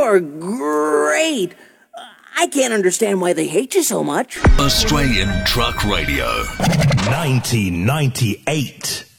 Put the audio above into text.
You're great. I can't understand why they hate you so much. Australian Truck Radio. 1998.